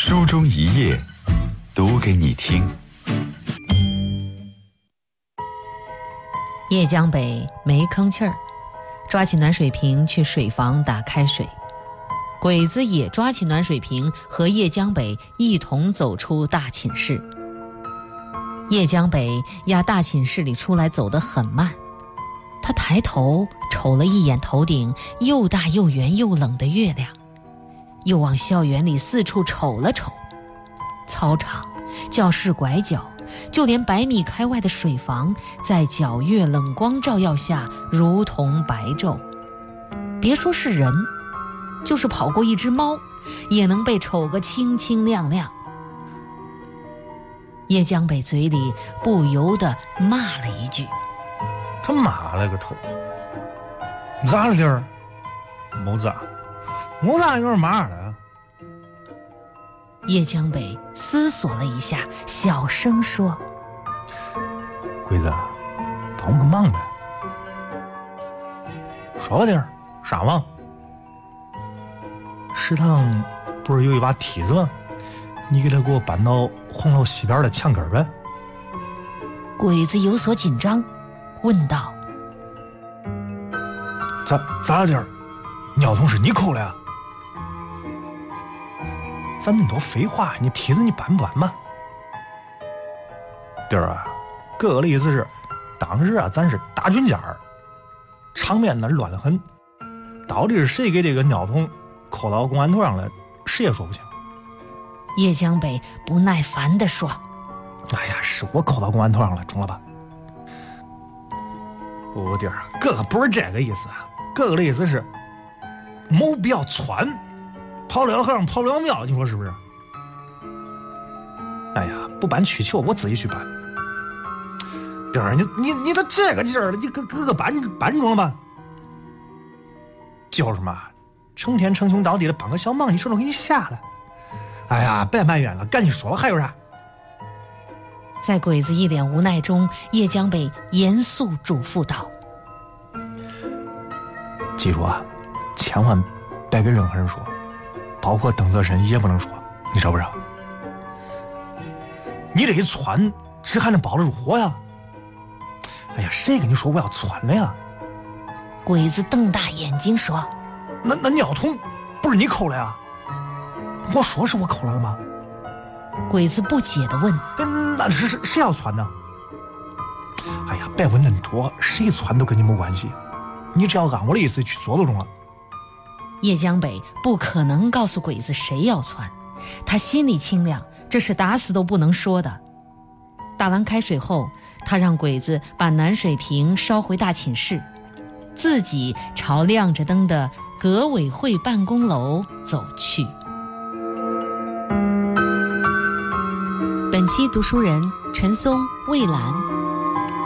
书中一页，读给你听。 叶江北没吭气儿，抓起暖水瓶去水房打开水。鬼子也抓起暖水瓶，和叶江北一同走出大寝室。叶江北压大寝室里出来走得很慢，他抬头瞅了一眼头顶又大又圆又冷的月亮，又往校园里四处瞅了瞅，操场、教室拐角，就连100米开外的水房，在皎月冷光照耀下如同白昼。别说是人，就是跑过一只猫，也能被瞅个清清亮亮。叶江北嘴里不由得骂了一句：“ 他妈了个头！咋了这儿？没咋有点嘛了。” 叶江北思索了一下，小声说：“ 鬼子，帮我个忙呗。说个地儿，啥忙？食堂不是有一把梯子吗？你给我搬到红楼西边的墙根呗。” 鬼子有所紧张，问道：“ 咋了地儿？尿桶是你抠的呀？咱那么多废话，你梯子你搬不搬嘛？弟儿啊，哥哥的意思是，当时啊，咱是大军家儿，场面那乱得很，到底是谁给这个尿桶扣到公安头上了，谁也说不清。” 叶江北不耐烦地说：“ 哎呀，是我扣到公安头上了，中了吧？”不，弟儿，哥哥不是这个意思，哥哥的意思是，没必要窜，跑不了和尚跑不了庙，你说是不是？哎呀，不搬曲球，我自己去搬。弟儿，你都这个劲儿了，你哥哥搬中了吧？就是嘛，成天称兄道弟的帮个小忙，你说都给你瞎了。哎呀，别埋怨了，赶紧说吧，还有啥？ 在鬼子一脸无奈中，叶江北严肃嘱咐道：“ 记住啊，千万别给任何人说，包括邓泽深也不能说，你知不知道？你这一窜，只还能保得住火呀！哎呀，谁跟你说我要窜了呀？” 鬼子瞪大眼睛说：“ 那尿桶不是你抠了呀？我说是我抠了吗？” 鬼子不解地问：“ 那是谁要窜呢？”哎呀，别问那么多，谁窜都跟你没关系，你只要按我的意思去做就中了。 叶江北不可能告诉鬼子谁要窜，他心里清亮，这是打死都不能说的。打完开水后，他让鬼子把暖水瓶烧回大寝室，自己朝亮着灯的革委会办公楼走去。本期读书人陈松、魏兰。